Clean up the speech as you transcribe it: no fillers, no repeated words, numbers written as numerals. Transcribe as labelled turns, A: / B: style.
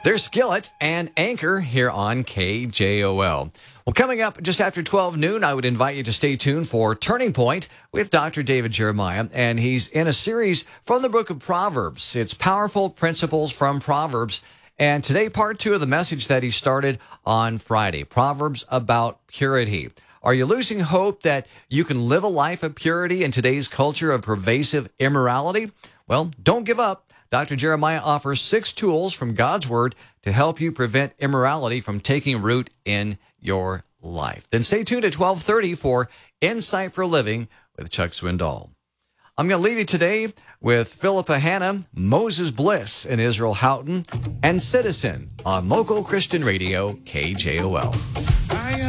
A: There's Skillet and Anchor here on KJOL. Well, coming up just after 12 noon, I would invite you to stay tuned for Turning Point with Dr. David Jeremiah, and he's in a series from the book of Proverbs. It's Powerful Principles from Proverbs, and today, part 2 of the message that he started on Friday, Proverbs about purity. Are you losing hope that you can live a life of purity in today's culture of pervasive immorality? Well, don't give up. Dr. Jeremiah offers 6 tools from God's Word to help you prevent immorality from taking root in your life. Then stay tuned at 12:30 for Insight for Living with Chuck Swindoll. I'm going to leave you today with Philippa Hanna, Moses Bliss, and Israel Houghton, and Citizen on Local Christian Radio, KJOL.